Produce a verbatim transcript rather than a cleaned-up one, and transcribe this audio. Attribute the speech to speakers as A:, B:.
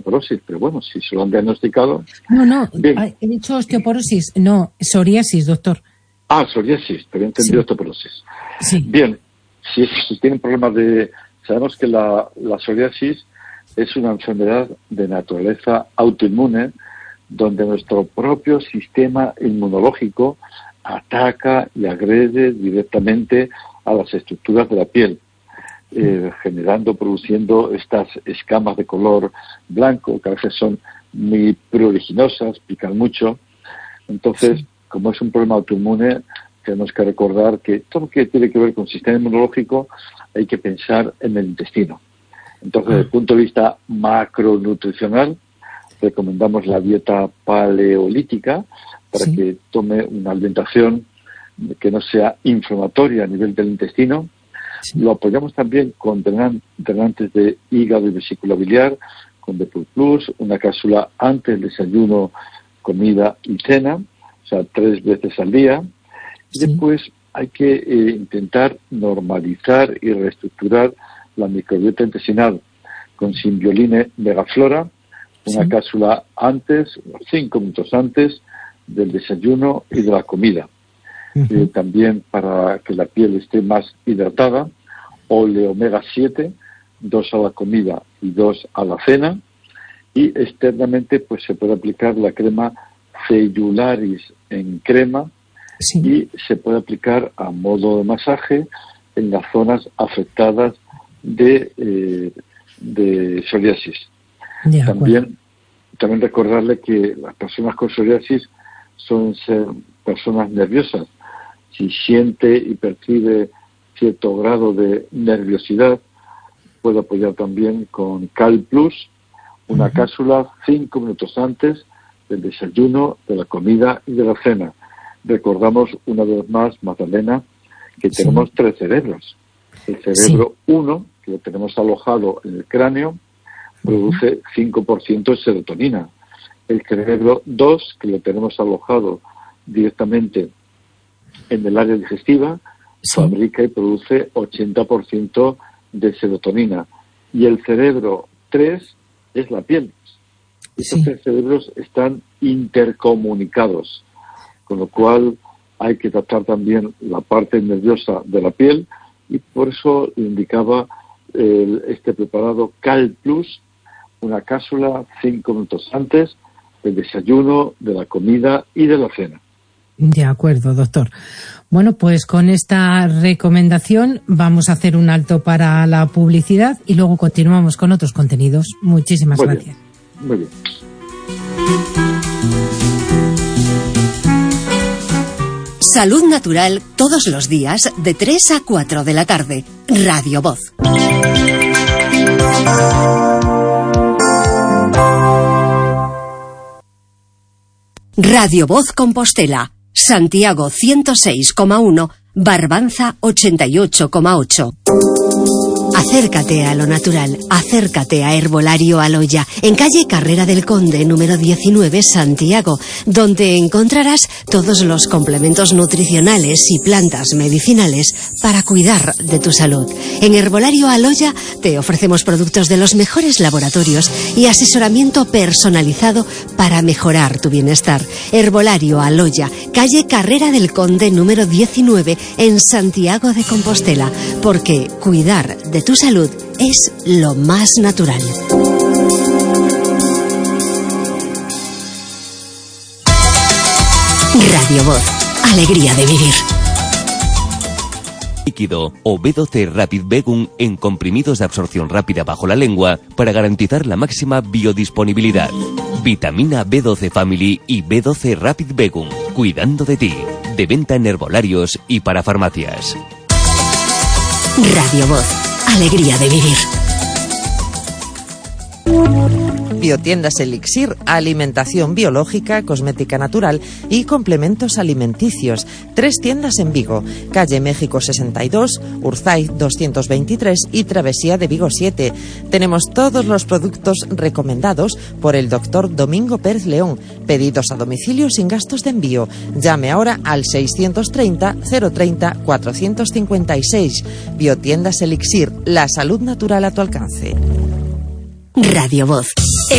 A: osteoporosis, pero bueno, si se lo han diagnosticado...
B: No, no, bien. He dicho osteoporosis, no, psoriasis, doctor.
A: Ah, psoriasis, pero he entendido sí. osteoporosis.
B: Sí.
A: Bien, si, si tienen problemas de... Sabemos que la, la psoriasis es una enfermedad de naturaleza autoinmune, donde nuestro propio sistema inmunológico ataca y agrede directamente a las estructuras de la piel, eh, generando, produciendo estas escamas de color blanco, que a veces son muy pruriginosas, pican mucho. Entonces, sí. como es un problema autoinmune, tenemos que recordar que todo lo que tiene que ver con el sistema inmunológico hay que pensar en el intestino. Entonces, desde el punto de vista macronutricional, recomendamos la dieta paleolítica para sí. que tome una alimentación que no sea inflamatoria a nivel del intestino. Sí. Lo apoyamos también con drenantes de hígado y vesícula biliar, con Depur Plus, una cápsula antes del desayuno, comida y cena, o sea, tres veces al día. Sí. Y después hay que eh, intentar normalizar y reestructurar la microbiota intestinal con Symbioline Megaflora, una sí. cápsula antes, cinco minutos antes del desayuno y de la comida. Uh-huh. Eh, también para que la piel esté más hidratada, Oleomega siete, dos a la comida y dos a la cena. Y externamente pues se puede aplicar la crema Cellularis en crema sí. y se puede aplicar a modo de masaje en las zonas afectadas de, eh, de psoriasis. También, también recordarle que las personas con psoriasis son ser personas nerviosas. Si siente y percibe cierto grado de nerviosidad, puede apoyar también con Cal Plus, una uh-huh. cápsula cinco minutos antes del desayuno, de la comida y de la cena. Recordamos una vez más, Magdalena, que sí. tenemos tres cerebros. El cerebro uno, sí. que lo tenemos alojado en el cráneo, produce cinco por ciento de serotonina. El cerebro dos, que lo tenemos alojado directamente en el área digestiva, sí. fabrica y produce ochenta por ciento de serotonina. Y el cerebro tres es la piel. Estos sí. tres cerebros están intercomunicados, con lo cual hay que tratar también la parte nerviosa de la piel, y por eso indicaba el, este preparado Cal Plus, una cápsula cinco minutos antes del desayuno, de la comida y de la cena.
B: De acuerdo, doctor. Bueno, pues con esta recomendación vamos a hacer un alto para la publicidad y luego continuamos con otros contenidos. Muchísimas muy gracias.
A: Bien, muy bien.
C: Salud Natural todos los días de tres a cuatro de la tarde. Radio Voz. Radio Voz Compostela, Santiago ciento seis coma uno, Barbanza ochenta y ocho coma ocho. Acércate a lo natural, acércate a Herbolario Aloya, en calle Carrera del Conde, número diecinueve, Santiago, donde encontrarás todos los complementos nutricionales y plantas medicinales para cuidar de tu salud. En Herbolario Aloya te ofrecemos productos de los mejores laboratorios y asesoramiento personalizado para mejorar tu bienestar. Herbolario Aloya, calle Carrera del Conde, número diecinueve, en Santiago de Compostela, porque cuidar de tu salud es lo más natural. Radio Voz, alegría de vivir.
D: Líquido o B doce Rapid Vegum en comprimidos de absorción rápida bajo la lengua para garantizar la máxima biodisponibilidad. Vitamina B doce Family y B doce Rapid Vegum, cuidando de ti. De venta en herbolarios y para farmacias.
C: Radio Voz, alegría de vivir.
E: Biotiendas Elixir, alimentación biológica, cosmética natural y complementos alimenticios. Tres tiendas en Vigo, calle México sesenta y dos, Urzaiz doscientos veintitrés y Travesía de Vigo siete. Tenemos todos los productos recomendados por el doctor Domingo Pérez León. Pedidos a domicilio sin gastos de envío. Llame ahora al seiscientos treinta, cero treinta, cuatrocientos cincuenta y seis. Biotiendas Elixir, la salud natural a tu alcance.
C: Radio Voz.